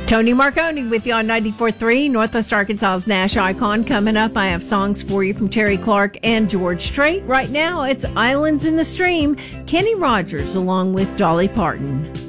Tony Marconi with you on 94.3, Northwest Arkansas's Nash Icon. Coming up, I have songs for you from Terry Clark and George Strait. Right now, it's Islands in the Stream, Kenny Rogers along with Dolly Parton.